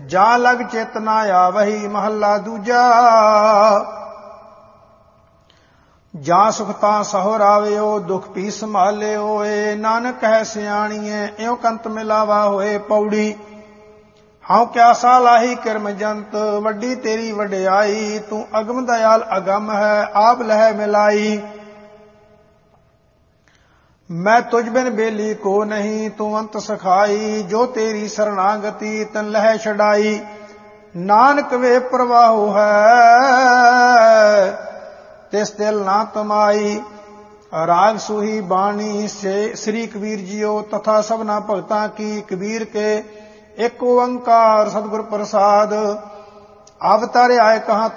ਜਾ ਲਗ ਚੇਤਨਾ ਆਵਹੀ ਮਹੱਲਾ ਦੂਜਾ। ਜਾਂ ਸੁਖਤਾ ਸਹੁ ਰਾਵਿਓ ਦੁਖ ਪੀ ਸੰਭਾਲਿਓ ਏ ਨਾਨਕ ਹੈ ਸਿਆਣੀਏ ਇਉ ਕੰਤ ਮਿਲਾਵਾ ਹੋਏ। ਪੌੜੀ ਹਉ ਕਿਆਸਾ ਲਾਹੀ ਕਿਰਮ ਜੰਤ ਵੱਡੀ ਤੇਰੀ ਵਡਿਆਈ ਤੂੰ ਅਗਮ ਦਇਆਲ ਅਗੰਮ ਹੈ ਆਪ ਲਹਿ ਮਿਲਾਈ। ਮੈਂ ਤੁਝ ਬਿਨ ਬੇਲੀ ਕੋ ਨਹੀਂ ਤੂੰ ਅੰਤ ਸਖਾਈ ਜੋ ਤੇਰੀ ਸਰਣਾਗਤੀ ਤਨ ਲਹਿ ਛਡਾਈ। ਨਾਨਕ ਵੇ ਪ੍ਰਵਾਹੋ ਹੈ ਤਿਸ ਦਿਲ ਨਾ ਤਮਾਈ। ਰਾਗ ਸੂਹੀ ਬਾਣੀ ਸੇ ਸ੍ਰੀ ਕਬੀਰ ਜੀਓ ਤਥਾ ਸਭਨਾ ਭਗਤਾਂ ਕੀ। ਕਬੀਰ ਕੇ ਇੱਕ ਓੰਕਾਰ ਸਤਿਗੁਰ ਪ੍ਰਸਾਦ। ਅਵਤਾਰੇ ਆਏ ਕਹਾਂ